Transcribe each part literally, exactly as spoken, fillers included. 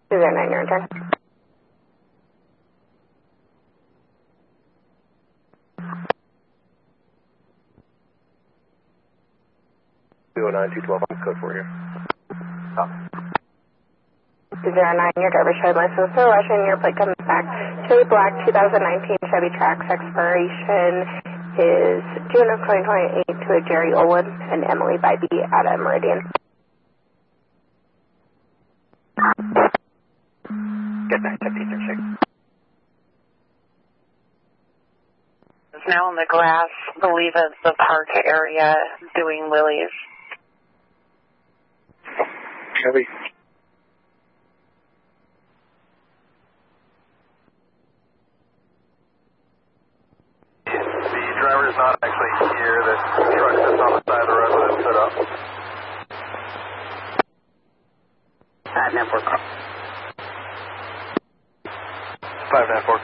two zero nine, your return. two oh nine, two twelve, code for you. Oh. two zero nine, your driver's showed license for Russian, your plate comes back. Chevy Black, two thousand nineteen Chevy Trax, expiration is June of twenty twenty-eight to a Jerry Olin and Emily Bybee out of Meridian. Good night, fifteen six. It's now in the grass, believe it's the park area doing lilies. Chevy. The driver is not actually here. The truck that's on the side of the road that stood up. Five nine four. Five nine four.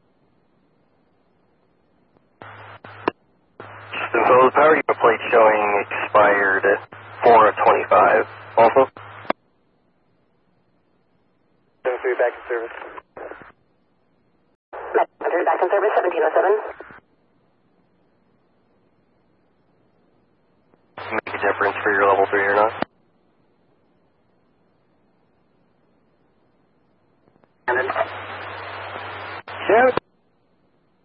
So the power unit plate showing expired at four of twenty-five. Also. seven three back in service. Back in service, seventeen oh seven. Make a difference for your level three or not?